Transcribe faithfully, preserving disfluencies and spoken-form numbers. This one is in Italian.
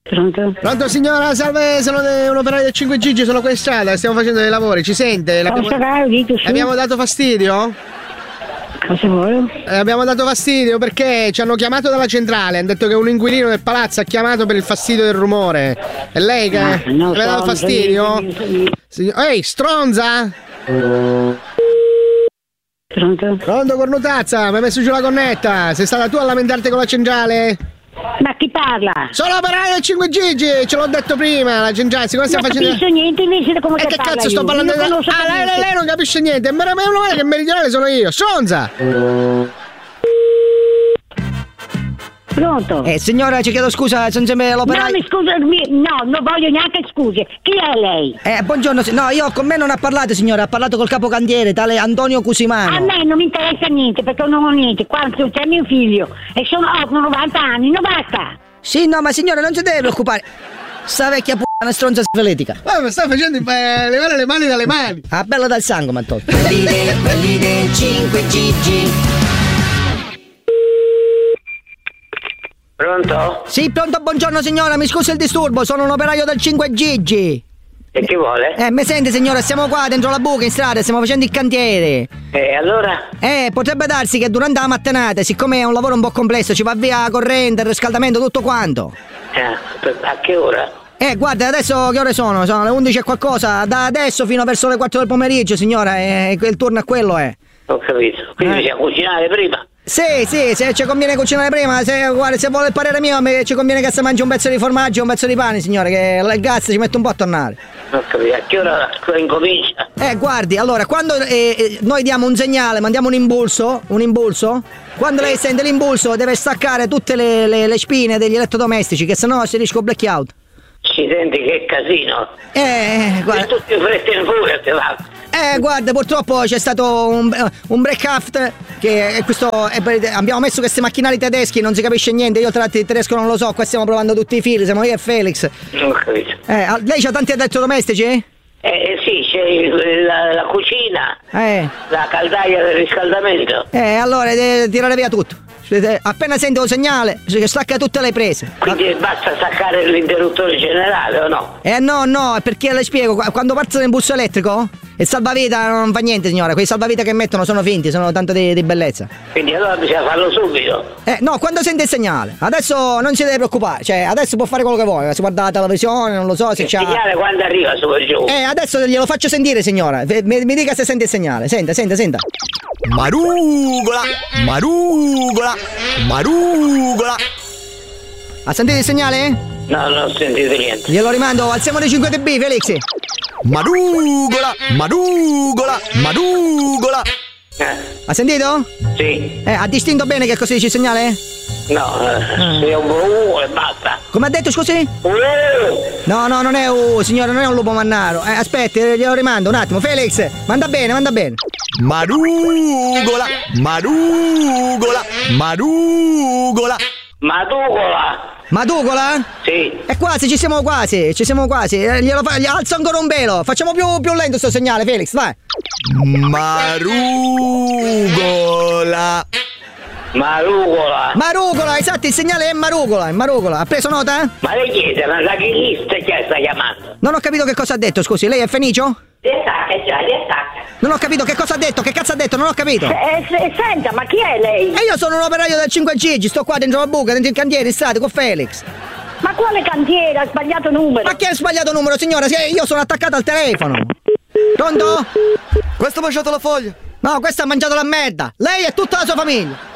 Pronto? Pronto signora, salve, sono de- un operaio del cinque G, sono qua in strada, stiamo facendo dei lavori, ci sente? L'abbiamo, abbiamo dato fastidio? Cosa vuole? Eh, abbiamo dato fastidio perché ci hanno chiamato dalla centrale, hanno detto che un inquilino del palazzo ha chiamato per il fastidio del rumore. E lei che Ah, no, mi ha dato fastidio? Signor- Ehi, stronza! Pronto? Pronto, cornutazza, mi hai messo giù la connetta, sei stata tu a lamentarti con la centrale? Ma chi parla? Sono operaio del cinque G, ce l'ho detto prima, la centrale, come stiamo non facendo? Non capisco niente, invece come E che che parla cazzo io? sto parlando? Io non conosco Ah, lei, niente. lei non capisce niente, ma meno male che meridionale sono io, stronza! Pronto? Eh, signora, ci chiedo scusa, sono sempre l'operaio. No, mi scusa, mi- no, non voglio neanche scuse. Chi è lei? Eh, buongiorno, si- no, io con me non ha parlato, signora, ha parlato col capocantiere, tale Antonio Cusimano. A me non mi interessa niente, perché non ho niente. Qua c'è mio figlio e sono ho novanta anni, non basta. Sì, no, ma signora, non si deve preoccupare. Sta vecchia p***a, una stronza sfeletica. Ma mi sta facendo eh, levare le mani dalle mani! Ah, bella dal sangue, ma tolto. Quelli del, quelli del cinque G. Pronto? Sì, pronto, buongiorno signora, mi scusi il disturbo, sono un operaio del cinque G. E chi vuole? Eh, mi sente signora, siamo qua dentro la buca in strada, stiamo facendo il cantiere. E allora? Eh, potrebbe darsi che durante la mattinata, siccome è un lavoro un po' complesso, ci va via corrente, il riscaldamento, tutto quanto. Eh, a che ora? Eh, guarda, adesso che ore sono? Sono le undici e qualcosa, da adesso fino verso le quattro del pomeriggio, signora, eh, il turno è quello, eh. Ho capito. Quindi Eh. bisogna cucinare prima. Sì, sì, se ci conviene cucinare prima, se, guarda, se vuole il parere mio, mi- ci conviene che si mangi un pezzo di formaggio e un pezzo di pane, signore, che il gas ci mette un po' a tornare. Ho capito. A che ora incomincia? Eh, guardi, allora, quando eh, eh, noi diamo un segnale, mandiamo un impulso, un impulso, quando lei sente l'impulso deve staccare tutte le, le- le spine degli elettrodomestici, che sennò si rischia un blackout. Ci senti che casino? Eh, E guarda. tutti fretta in furia te va. Eh, guarda, purtroppo c'è stato un, un breakout che è questo, è per- abbiamo messo questi macchinari tedeschi, non si capisce niente, io tra l'altro il tedesco non lo so, qua stiamo provando tutti i fili, siamo io e Felix. Ho capito. Eh, ah, lei c'ha tanti elettrodomestici? Eh sì, c'è il- la, la cucina, Eh, la caldaia del riscaldamento. eh, allora deve tirare via tutto. Eh, Appena sente un segnale, si stacca tutte le prese. Quindi basta staccare l'interruttore generale o no? Eh no, no, perché le spiego, qua- quando parte l'impulso elettrico, il salvavita non fa niente signora, quei salvavita che mettono sono finti, sono tanto di, di bellezza. Quindi allora bisogna farlo subito. Eh no, quando sente il segnale, adesso non si deve preoccupare, cioè adesso può fare quello che vuole, si guarda la televisione, non lo so se Il c'ha... segnale quando arriva su e giù. Eh, adesso glielo faccio sentire signora, mi, mi dica se sente il segnale, senta, senta, senta. Marugola, marugola, marugola. Ha sentito il segnale? No, non ho sentito niente. Glielo rimando, alziamo di cinque dB, Felix. Marugola, marugola, marugola. Eh, Ha sentito? sì. Eh, ha distinto bene che cosa dice il segnale? No, eh, è un buco e basta. Come ha detto, scusi? Uh, No, no, non è un, signore, non è un lupo mannaro. Eh, aspetti, glielo rimando un attimo. Felix, manda bene, manda bene. Marugola, marugola, marugola. Maducola. Maducola? Sì. E quasi, ci siamo quasi, ci siamo quasi. Eh, glielo fa, gli alzo ancora un velo. Facciamo più, più lento sto segnale, Felix, vai. Marugola. Marucola. Marucola, esatto, il segnale è Marucola, è Marucola. Ha preso nota? Ma le chiede, ma da che lista che sta chiamando? Non ho capito che cosa ha detto, scusi, lei è Fenicio? Destacca già, destacca. Non ho capito che cosa ha detto, che cazzo ha detto, non ho capito. Eh, se- senta, ma chi è lei? E io sono un operaio del cinque G, sto qua dentro la buca, dentro il cantiere, in strada, con Felix. Ma quale cantiere? Ha sbagliato numero. Ma chi ha sbagliato numero, signora? Se io sono attaccato al telefono. Pronto? Questo ha mangiato la foglia. No, questo ha mangiato la merda. Lei e tutta la sua famiglia.